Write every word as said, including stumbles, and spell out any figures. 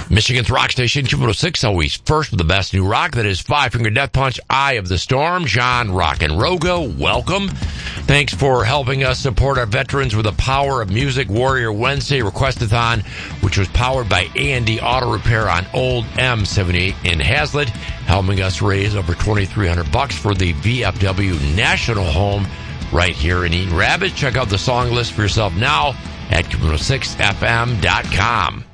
Michigan's rock station, Q one oh six, always first with the best new rock. That is Five Finger Death Punch, Eye of the Storm. John Rock and Rogo, welcome. Thanks for helping us support our veterans with the Power of Music Warrior Wednesday Requestathon, which was powered by A and D Auto Repair on Old M seventy-eight in Hazlet, helping us raise over twenty-three hundred bucks for the V F W National Home right here in Eaton Rapids. Check out the song list for yourself now at Q one oh six F M dot com.